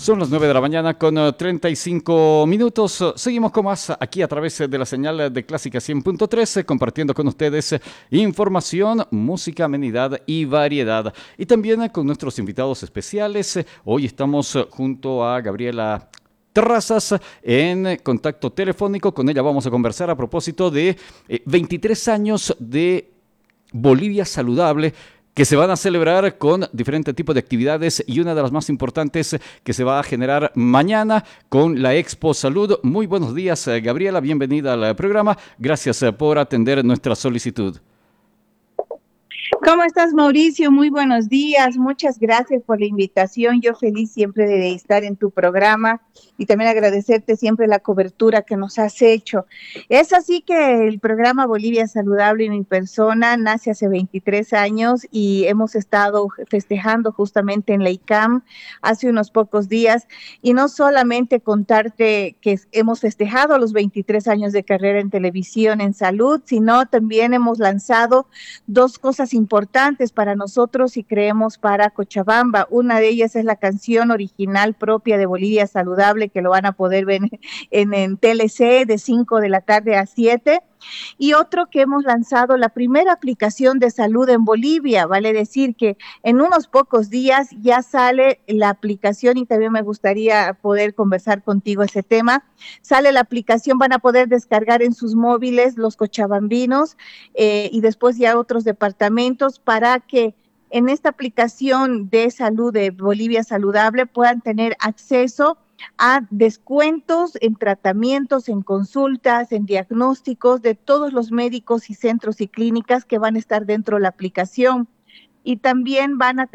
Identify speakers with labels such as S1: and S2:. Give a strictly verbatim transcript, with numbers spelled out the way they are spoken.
S1: Son las nueve de la mañana con eh, treinta y cinco minutos. Seguimos con más aquí a través de la señal de Clásica cien punto tres, compartiendo con ustedes eh, información, música, amenidad y variedad. Y también eh, con nuestros invitados especiales. Eh, Hoy estamos eh, junto a Gabriela Terrazas en contacto telefónico. Con ella vamos a conversar a propósito de eh, veintitrés años de Bolivia Saludable, que se van a celebrar con diferentes tipos de actividades, y una de las más importantes que se va a generar mañana con la Expo Salud. Muy buenos días, eh, Gabriela, bienvenida al programa. Gracias eh, por atender nuestra solicitud.
S2: ¿Cómo estás, Mauricio? Muy buenos días. Muchas gracias por la invitación. Yo feliz siempre de estar en tu programa y también agradecerte siempre la cobertura que nos has hecho. Es así que el programa Bolivia Saludable y mi persona nace hace veintitrés años y hemos estado festejando justamente en la I C A M hace unos pocos días. Y no solamente contarte que hemos festejado los veintitrés años de carrera en televisión en salud, sino también hemos lanzado dos cosas importantes para nosotros y creemos para Cochabamba. Una de ellas es la canción original propia de Bolivia Saludable, que lo van a poder ver en, en T L C de cinco de la tarde a siete. Y otro que hemos lanzado, la primera aplicación de salud en Bolivia, vale decir que en unos pocos días ya sale la aplicación, y también me gustaría poder conversar contigo ese tema. Sale la aplicación, van a poder descargar en sus móviles los cochabambinos eh, y después ya otros departamentos, para que en esta aplicación de salud de Bolivia Saludable puedan tener acceso a descuentos en tratamientos, en consultas, en diagnósticos de todos los médicos y centros y clínicas que van a estar dentro de la aplicación. Y también van a